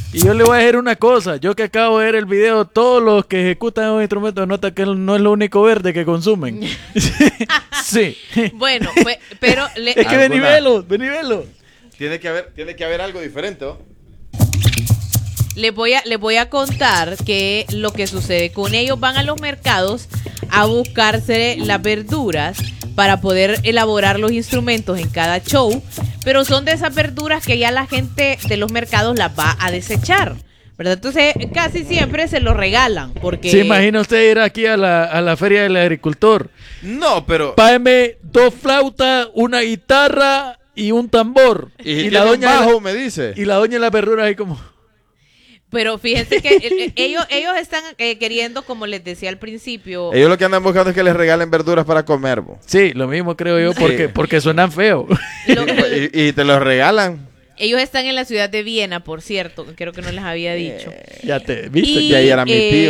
Y yo le voy a decir una cosa, yo que acabo de ver el video, todos los que ejecutan un instrumento notan que no es lo único verde que consumen. Sí. Bueno, pero... Es que vení velo. Tiene que haber algo diferente, ¿no? Les voy a contar que lo que sucede con ellos, van a los mercados a buscarse las verduras para poder elaborar los instrumentos en cada show, pero son de esas verduras que ya la gente de los mercados las va a desechar, ¿verdad? Entonces casi siempre se los regalan porque... ¿Se imagina usted ir aquí a la feria del agricultor? No, pero... Págame 2 flautas, una guitarra y un tambor. Y la doña bajo me dice. Y la doña de las verduras ahí como... Pero fíjense que ellos están queriendo, como les decía al principio... Ellos lo que andan buscando es que les regalen verduras para comer, bo. Sí, lo mismo creo yo, porque suenan feo. Y te los regalan. Ellos están en la ciudad de Viena, por cierto, creo que no les había dicho. Ya te viste. Y ahí era mi tío.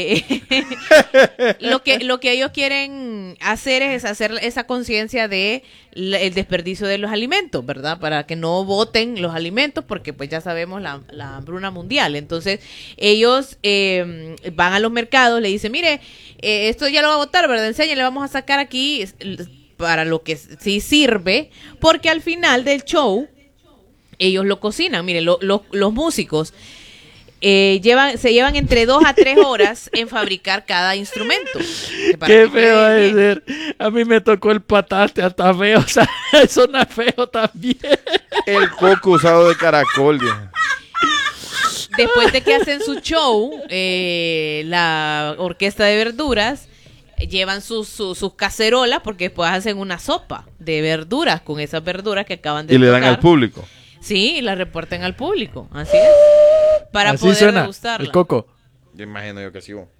Lo que ellos quieren hacer es hacer esa conciencia de el desperdicio de los alimentos, ¿verdad? Para que no boten los alimentos, porque pues ya sabemos la hambruna mundial. Entonces ellos van a los mercados, le dicen, mire, esto ya lo va a botar, ¿verdad? Enséñale, vamos a sacar aquí para lo que sí sirve, porque al final del show ellos lo cocinan. Mire, los músicos se llevan entre 2 a 3 horas en fabricar cada instrumento. Qué feo va a ser. A mí me tocó el patate, hasta feo. O sea, suena feo también. El coco usado de caracol. Ya. Después de que hacen su show, la orquesta de verduras llevan sus cacerolas, porque después hacen una sopa de verduras con esas verduras que acaban de Y le dan tocar. al público. Sí, y la reportan al público, así es. Para así poder suena degustarla. el coco. Yo imagino yo que sí, bo.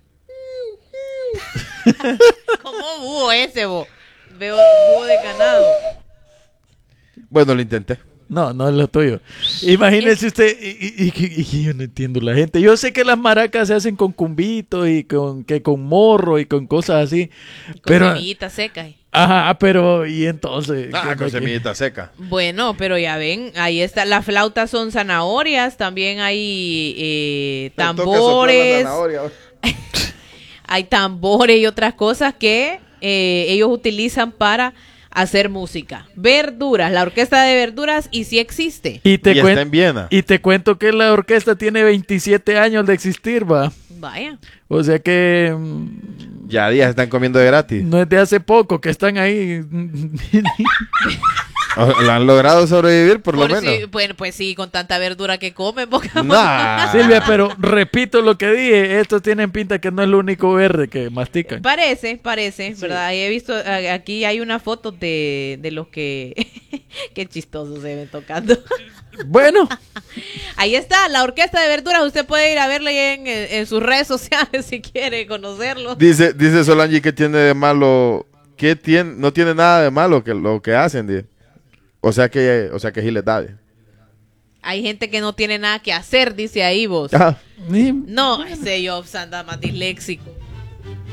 ¿Cómo búho ese, bo? Veo búho de ganado. Bueno, lo intenté. No es lo tuyo. Imagínese usted, y yo no entiendo la gente. Yo sé que las maracas se hacen con cumbito y con morro y con cosas así. Con pero semillitas secas. Ajá, pero y entonces. Con semillita seca. Bueno, pero ya ven, ahí está. Las flautas son zanahorias, también hay tambores. Hay tambores y otras cosas que ellos utilizan para hacer música. Verduras, la orquesta de verduras, y sí existe. Y está en Viena. Y te cuento que la orquesta tiene 27 años de existir, va. Vaya. O sea que Ya días están comiendo de gratis. no es de hace poco que están ahí. Lo han logrado sobrevivir por lo menos. Sí, bueno, pues sí, con tanta verdura que comen. Nah. Silvia, pero repito lo que dije, estos tienen pinta que no es lo único verde que mastican. Parece, sí. ¿Verdad? He visto, aquí hay una foto de los que... Qué chistosos se ven tocando. Bueno. Ahí está, la orquesta de verduras. Usted puede ir a verla en sus redes sociales si quiere conocerlo. Dice Solange que tiene de malo, no tiene nada de malo que lo que hacen, dice. O sea que sí les da. Hay gente que no tiene nada que hacer, dice ahí vos. Ah. No, ese yo anda más disléxico.